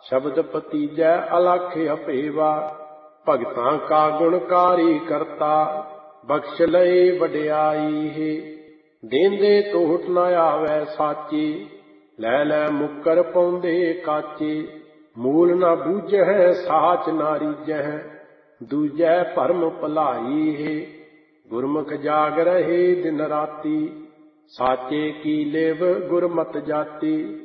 शब्द पतीजै अलख अपेवा, भगतां का गुणकारी करता, बख्श लए वड्याई है। देंदे टोट न आवै साची, लै लै मुक्कर पाउंदे काचे। मूल न बूझै साच न रीझै, दूजै भरम भलाई है। गुरमुख जाग रहे दिन राती, साचे की लेव गुरमत जाती।